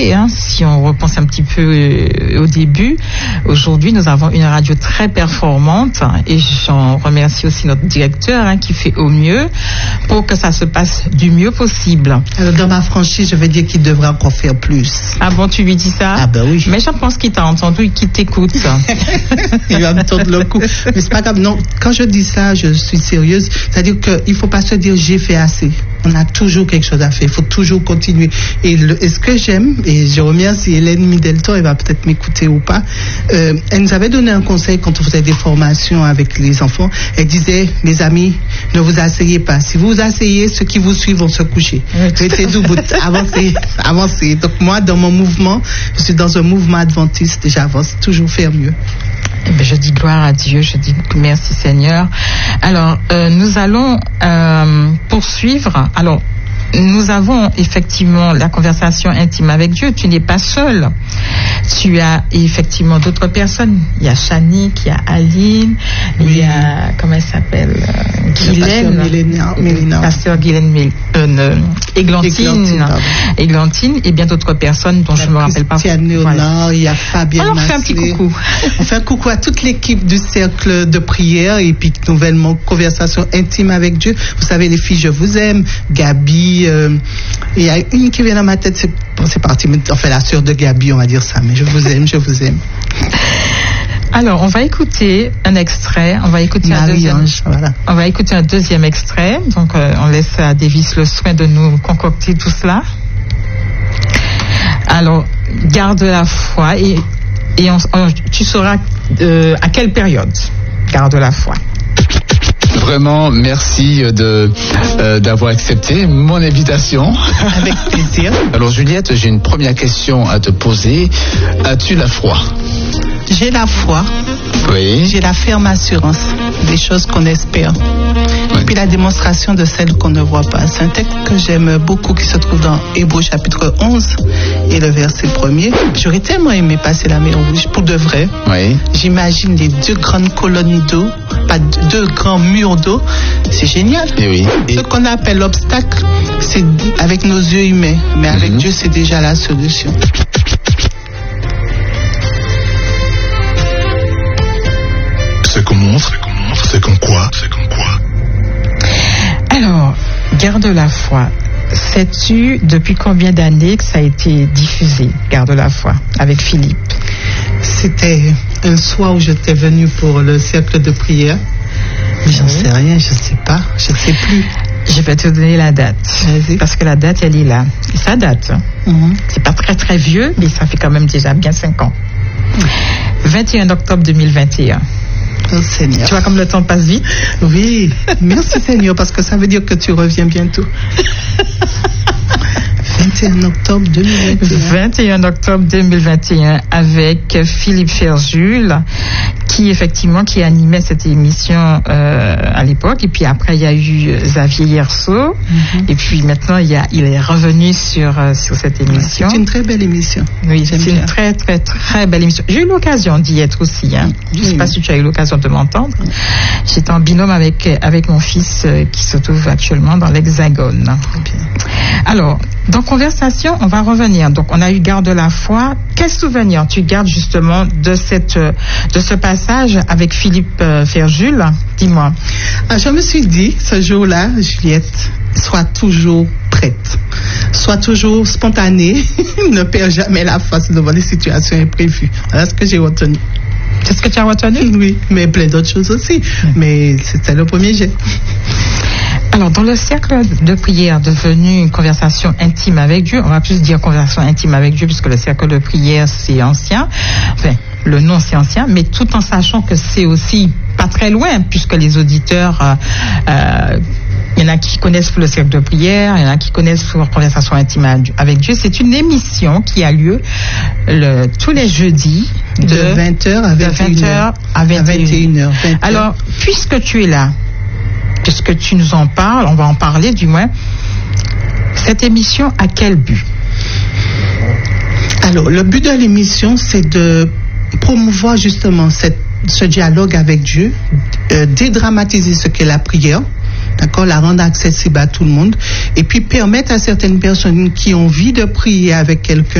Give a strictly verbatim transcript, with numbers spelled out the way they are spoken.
été, hein, si on repense un petit peu euh, au début. Aujourd'hui, nous avons une radio très performante et j'en remercie aussi notre directeur hein, qui fait au mieux pour que ça se passe du mieux possible. Alors, dans ma franchise, je vais dire qu'il devrait encore faire plus. Ah bon, tu lui dis ça? Ah ben oui. Mais je pense qu'il t'a entendu et qu'il t'écoute. Il va me tordre le cou. Mais c'est pas grave. Non, quand je dis ça, je suis sérieuse. C'est-à-dire qu'il faut pas se dire j'ai fait assez. On a toujours quelque chose à faire. Il faut toujours continuer. Et, le, et ce que j'aime, et je remercie Hélène Middleton, elle va peut-être m'écouter ou pas, euh, elle nous avait donné un conseil quand on faisait des formations avec les enfants. Elle disait, mes amis, ne vous asseyez pas. Si vous vous asseyez, ceux qui vous suivent vont se coucher. Restez debout, avancez, avancez. Donc moi, dans mon mouvement, je suis dans un mouvement adventiste, j'avance, toujours faire mieux. Eh bien, je dis gloire à Dieu, je dis merci Seigneur. Alors, euh, nous allons euh, poursuivre. Alors, nous avons effectivement la conversation intime avec Dieu. Tu n'es pas seul. Tu as effectivement d'autres personnes. Il y a Chanique, il y a Aline, oui. Il y a, comment elle s'appelle, euh, Guylaine, Pasteur Guylaine, euh, Églantine, Églantine, et bien d'autres personnes dont je ne me rappelle pas. Léonard, il y a Fabien. Alors, fais un petit coucou. On fait un coucou à toute l'équipe du cercle de prière et puis nouvellement conversation intime avec Dieu. Vous savez, les filles, je vous aime. Gabi, il euh, y a une qui vient dans ma tête, c'est, bon, c'est parti, enfin la sœur de Gabi, on va dire ça, mais je vous aime, je vous aime. Alors, on va écouter un extrait, on va écouter un deuxième, voilà. On va écouter un deuxième extrait, donc euh, on laisse à Davis le soin de nous concocter tout cela. Alors, garde la foi et, et on, on, tu sauras euh, à quelle période garde la foi. Vraiment, merci de, euh, d'avoir accepté mon invitation. Avec plaisir. Alors Juliette, j'ai une première question à te poser. As-tu la foi? J'ai la foi. Oui. J'ai la ferme assurance des choses qu'on espère. Oui. Et puis la démonstration de celles qu'on ne voit pas. C'est un texte que j'aime beaucoup qui se trouve dans Hébreux chapitre onze et le verset premier. J'aurais tellement aimé passer la mer Rouge pour de vrai. Oui. J'imagine les deux grandes colonnes d'eau, pas deux grands murs d'eau. C'est génial. Et oui. Et... Ce qu'on appelle l'obstacle, c'est avec nos yeux humains. Mais avec mm-hmm. Dieu, c'est déjà la solution. C'est comment, c'est comment, c'est comme quoi, c'est comme quoi. Alors, garde la foi. Sais-tu depuis combien d'années que ça a été diffusé, Garde la foi, avec Philippe? C'était un soir où j'étais venue pour le cercle de prière. Mais j'en oui. sais rien, je ne sais pas, je ne sais plus. Je vais te donner la date. Vas-y. Parce que la date, elle est là. Et ça date. Mm-hmm. C'est pas très très vieux, mais ça fait quand même déjà bien cinq ans. Mm. vingt et un octobre deux mille vingt et un. Oh Seigneur. Tu vois comme le temps passe vite? Oui, merci Seigneur, parce que ça veut dire que tu reviens bientôt. vingt et un octobre deux mille vingt et un. vingt et un octobre deux mille vingt et un avec Philippe Ferjul, qui effectivement qui animait cette émission euh, à l'époque. Et puis après, il y a eu Xavier Yerso. Mm-hmm. Et puis maintenant, il, y a, il est revenu sur, euh, sur cette émission. C'est une très belle émission. Oui, J'aime c'est bien. une très, très, très belle émission. J'ai eu l'occasion d'y être aussi. Hein. Mm-hmm. Je ne sais pas si tu as eu l'occasion de m'entendre. Mm-hmm. J'étais en binôme avec, avec mon fils euh, qui se trouve actuellement dans l'Hexagone. Okay. Alors, dans Conversation, on va revenir. Donc, on a eu Garde la foi. Quel souvenir tu gardes justement de, cette, de ce passage avec Philippe euh, Ferjul? Dis-moi. Ah, je me suis dit, ce jour-là, Juliette, sois toujours prête. Sois toujours spontanée. Ne perds jamais la face devant les situations imprévues. Voilà ce que j'ai retenu. C'est ce que tu as retenu? Oui, mais plein d'autres choses aussi. Mmh. Mais c'était le premier jet. Alors, dans le cercle de prière devenu une conversation intime avec Dieu, on va plus dire conversation intime avec Dieu, puisque le cercle de prière, c'est ancien. Enfin, le nom, c'est ancien, mais tout en sachant que c'est aussi pas très loin, puisque les auditeurs... Euh, euh, il y en a qui connaissent le cercle de prière, il y en a qui connaissent la conversation intime avec Dieu. C'est une émission qui a lieu le, tous les jeudis de, de vingt heures à vingt et une heures. À vingt et une heures. Alors, puisque tu es là, puisque tu nous en parles, on va en parler du moins, cette émission a quel but? Alors, le but de l'émission, c'est de promouvoir justement cette, ce dialogue avec Dieu, euh, dédramatiser ce qu'est la prière, d'accord, la rendre accessible à tout le monde, et puis permettre à certaines personnes qui ont envie de prier avec quelqu'un